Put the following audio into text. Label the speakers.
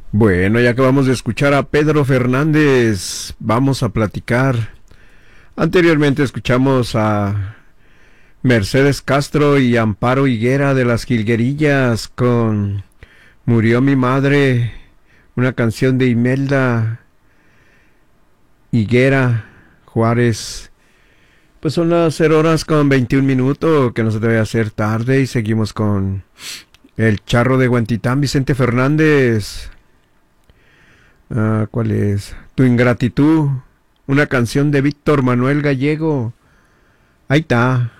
Speaker 1: Bueno, ya acabamos de escuchar a Pedro Fernández. Vamos a platicar. Anteriormente escuchamos a Mercedes Castro y Amparo Higuera de las Jilguerillas con Murió mi madre, una canción de Imelda Higuera Juárez. Pues son las 0 horas con 21 minutos, que no se debe hacer tarde, y seguimos con el charro de Huentitán, Vicente Fernández. ¿Cuál es? Tu ingratitud, una canción de Víctor Manuel Gallego. Ahí está.